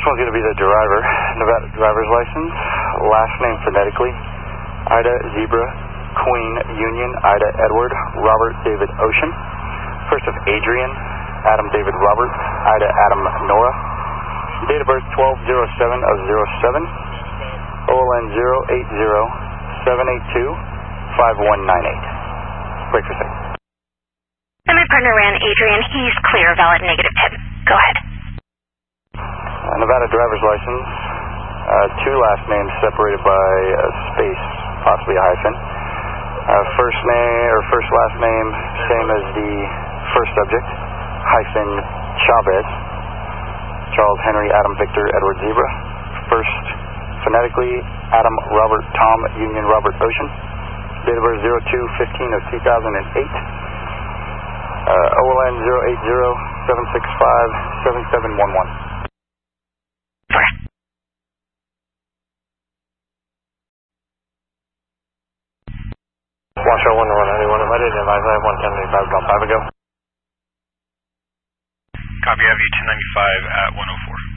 First one's going to be the driver, Nevada driver's license, last name phonetically, Ida Zebra, Queen Union, Ida Edward, Robert David Ocean. First of Adrian, Adam David Robert, Ida Adam Nora. Date of birth 12/07/07, OLN 080-782-5198. Wait for a second. And my partner ran Adrian. He's clear, valid, negative tip. Go ahead. Nevada driver's license, two last names separated by a space, possibly a hyphen. First name or first last name, same as the first subject, hyphen Chavez. Charles Henry Adam Victor Edward Zebra. First phonetically, Adam Robert Tom Union Robert Ocean. Date of birth 02/15/2008. OLN 080-765-7711. Wash 01 to 191. If I didn't advise, I have 110.85 about 5 ago. Copy, I have 1095 at 104.